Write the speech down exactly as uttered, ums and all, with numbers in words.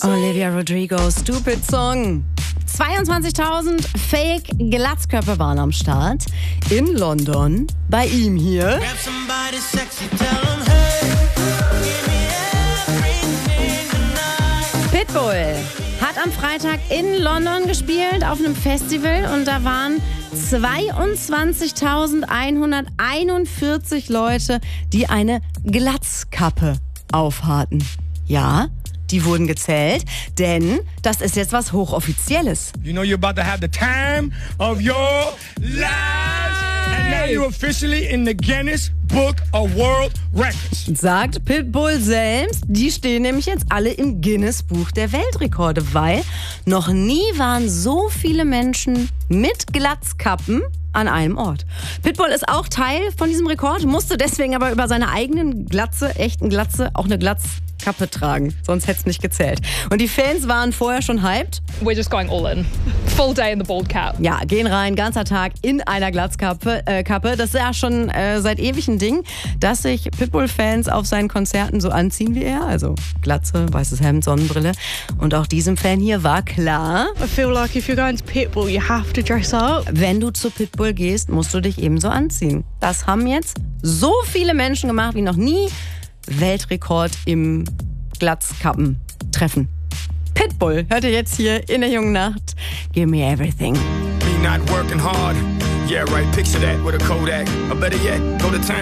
Olivia Rodrigo, Stupid Song. zweiundzwanzigtausend Fake-Glatzköpfe waren am Start in London. Bei ihm hier. Pitbull hat am Freitag in London gespielt auf einem Festival und da waren zweiundzwanzigtausendeinhunderteinundvierzig Leute, die eine Glatzkappe aufhatten. Ja, die wurden gezählt, denn das ist jetzt was Hochoffizielles. You know you're about to have the time of your life. And now you're officially in the Guinness Book of World Records. Sagt Pitbull selbst. Die stehen nämlich jetzt alle im Guinness Buch der Weltrekorde, weil noch nie waren so viele Menschen mit Glatzkappen an einem Ort. Pitbull ist auch Teil von diesem Rekord, musste deswegen aber über seine eigenen Glatze, echten Glatze, auch eine Glatzkappe tragen. Sonst hätte es nicht gezählt. Und die Fans waren vorher schon hyped. We're just going all in. Full day in the bald cap. Ja, gehen rein, ganzer Tag in einer Glatzkappe. Äh, Kappe. Das ist ja schon äh, seit ewig ein Ding, dass sich Pitbull-Fans auf seinen Konzerten so anziehen wie er. Also Glatze, weißes Hemd, Sonnenbrille. Und auch diesem Fan hier war klar, I feel like if you're going to Pitbull, you have to dress up. wenn du zu Pitbull gehst, musst du dich ebenso anziehen. Das haben jetzt so viele Menschen gemacht wie noch nie. Weltrekord im Glatzkappen-Treffen. Pitbull hört ihr jetzt hier in der jungen Nacht. Give me everything. Me not working hard. Yeah, right. Picture that with a Kodak. Or better yet, go to town.